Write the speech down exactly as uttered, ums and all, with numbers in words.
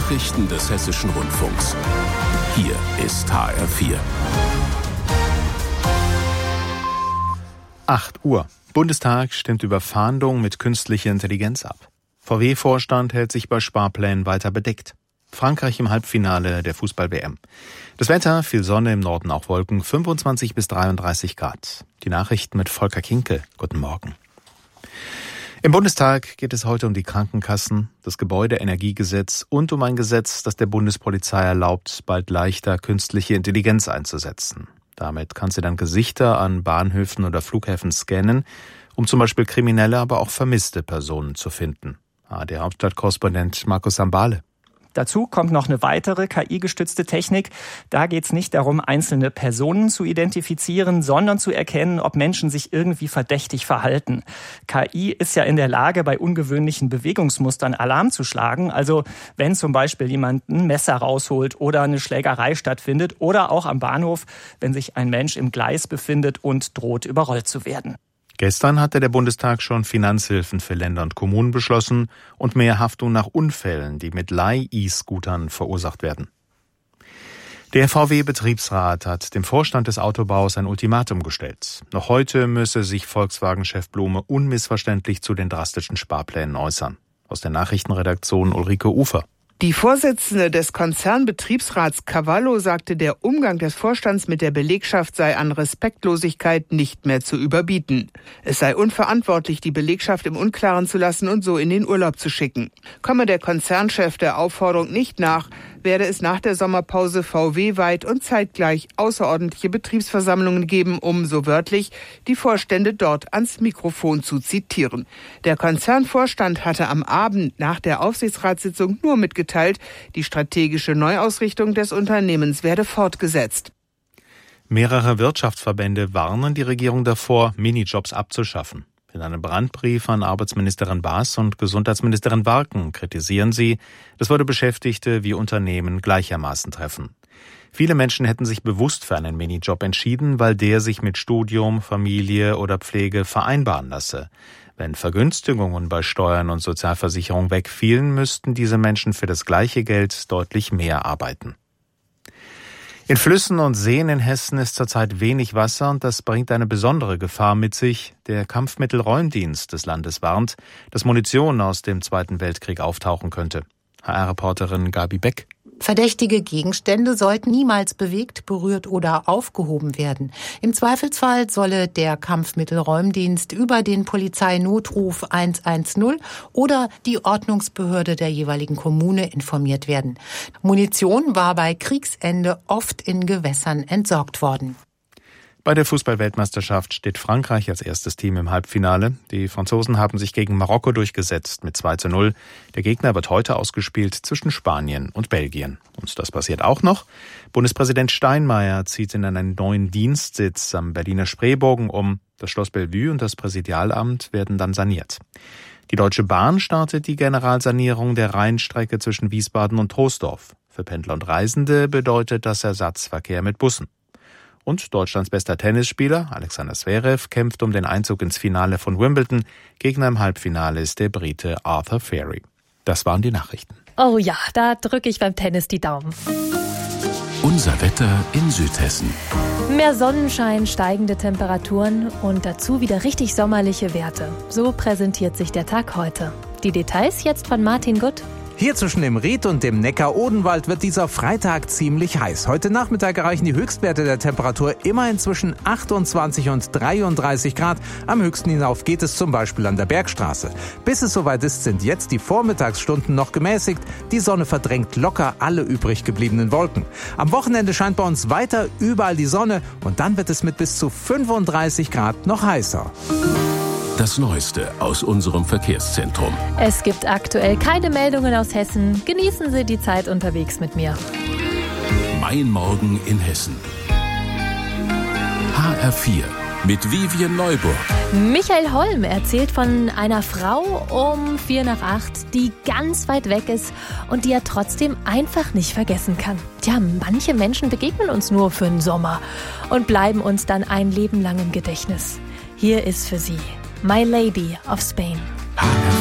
Nachrichten des Hessischen Rundfunks. Hier ist H R vier. acht Uhr. Bundestag stimmt über Fahndung mit künstlicher Intelligenz ab. V W-Vorstand hält sich bei Sparplänen weiter bedeckt. Frankreich im Halbfinale der Fußball-W M. Das Wetter, viel Sonne, im Norden auch Wolken, fünfundzwanzig bis dreiunddreißig Grad. Die Nachrichten mit Volker Kinkel. Guten Morgen. Im Bundestag geht es heute um die Krankenkassen, das Gebäudeenergiegesetz und um ein Gesetz, das der Bundespolizei erlaubt, bald leichter künstliche Intelligenz einzusetzen. Damit kann sie dann Gesichter an Bahnhöfen oder Flughäfen scannen, um zum Beispiel kriminelle, aber auch vermisste Personen zu finden. A R D-Hauptstadtkorrespondent Markus Sambale. Dazu kommt noch eine weitere K I-gestützte Technik. Da geht es nicht darum, einzelne Personen zu identifizieren, sondern zu erkennen, ob Menschen sich irgendwie verdächtig verhalten. K I ist ja in der Lage, bei ungewöhnlichen Bewegungsmustern Alarm zu schlagen. Also wenn zum Beispiel jemand ein Messer rausholt oder eine Schlägerei stattfindet oder auch am Bahnhof, wenn sich ein Mensch im Gleis befindet und droht, überrollt zu werden. Gestern hatte der Bundestag schon Finanzhilfen für Länder und Kommunen beschlossen und mehr Haftung nach Unfällen, die mit Leih-E-Scootern verursacht werden. Der V W-Betriebsrat hat dem Vorstand des Autobaus ein Ultimatum gestellt. Noch heute müsse sich Volkswagen-Chef Blume unmissverständlich zu den drastischen Sparplänen äußern. Aus der Nachrichtenredaktion Ulrike Ufer. Die Vorsitzende des Konzernbetriebsrats Cavallo sagte, der Umgang des Vorstands mit der Belegschaft sei an Respektlosigkeit nicht mehr zu überbieten. Es sei unverantwortlich, die Belegschaft im Unklaren zu lassen und so in den Urlaub zu schicken. Komme der Konzernchef der Aufforderung nicht nach, werde es nach der Sommerpause V W-weit und zeitgleich außerordentliche Betriebsversammlungen geben, um, so wörtlich, die Vorstände dort ans Mikrofon zu zitieren. Der Konzernvorstand hatte am Abend nach der Aufsichtsratssitzung nur mitgeteilt, die strategische Neuausrichtung des Unternehmens werde fortgesetzt. Mehrere Wirtschaftsverbände warnen die Regierung davor, Minijobs abzuschaffen. In einem Brandbrief an Arbeitsministerin Baas und Gesundheitsministerin Warken kritisieren sie, das würde Beschäftigte wie Unternehmen gleichermaßen treffen. Viele Menschen hätten sich bewusst für einen Minijob entschieden, weil der sich mit Studium, Familie oder Pflege vereinbaren lasse. Wenn Vergünstigungen bei Steuern und Sozialversicherung wegfielen, müssten diese Menschen für das gleiche Geld deutlich mehr arbeiten. In Flüssen und Seen in Hessen ist zurzeit wenig Wasser und das bringt eine besondere Gefahr mit sich. Der Kampfmittelräumdienst des Landes warnt, dass Munition aus dem Zweiten Weltkrieg auftauchen könnte. H R-Reporterin Gabi Beck. Verdächtige Gegenstände sollten niemals bewegt, berührt oder aufgehoben werden. Im Zweifelsfall solle der Kampfmittelräumdienst über den Polizeinotruf eins eins null oder die Ordnungsbehörde der jeweiligen Kommune informiert werden. Munition war bei Kriegsende oft in Gewässern entsorgt worden. Bei der Fußball-Weltmeisterschaft steht Frankreich als erstes Team im Halbfinale. Die Franzosen haben sich gegen Marokko durchgesetzt mit zwei zu null. Der Gegner wird heute ausgespielt zwischen Spanien und Belgien. Und das passiert auch noch. Bundespräsident Steinmeier zieht in einen neuen Dienstsitz am Berliner Spreebogen um. Das Schloss Bellevue und das Präsidialamt werden dann saniert. Die Deutsche Bahn startet die Generalsanierung der Rheinstrecke zwischen Wiesbaden und Troisdorf. Für Pendler und Reisende bedeutet das Ersatzverkehr mit Bussen. Und Deutschlands bester Tennisspieler, Alexander Zverev, kämpft um den Einzug ins Finale von Wimbledon. Gegner im Halbfinale ist der Brite Arthur Fairy. Das waren die Nachrichten. Oh ja, da drücke ich beim Tennis die Daumen. Unser Wetter in Südhessen. Mehr Sonnenschein, steigende Temperaturen und dazu wieder richtig sommerliche Werte. So präsentiert sich der Tag heute. Die Details jetzt von Martin Gutt. Hier zwischen dem Ried und dem Neckar-Odenwald wird dieser Freitag ziemlich heiß. Heute Nachmittag erreichen die Höchstwerte der Temperatur immerhin zwischen achtundzwanzig und dreiunddreißig Grad. Am höchsten hinauf geht es zum Beispiel an der Bergstraße. Bis es soweit ist, sind jetzt die Vormittagsstunden noch gemäßigt. Die Sonne verdrängt locker alle übrig gebliebenen Wolken. Am Wochenende scheint bei uns weiter überall die Sonne und dann wird es mit bis zu fünfunddreißig Grad noch heißer. Das Neueste aus unserem Verkehrszentrum. Es gibt aktuell keine Meldungen aus Hessen. Genießen Sie die Zeit unterwegs mit mir. Mein Morgen in Hessen. H R vier mit Vivian Neuburg. Michael Holm erzählt von einer Frau um vier nach acht, die ganz weit weg ist und die er trotzdem einfach nicht vergessen kann. Tja, manche Menschen begegnen uns nur für den Sommer und bleiben uns dann ein Leben lang im Gedächtnis. Hier ist für Sie My Lady of Spain. H R